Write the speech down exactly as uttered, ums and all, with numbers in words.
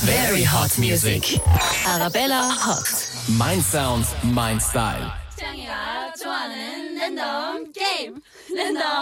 Very hot music. Arabella Hot. Mein Sound, mein Style. 창이가 좋아하는 랜덤 게임 랜덤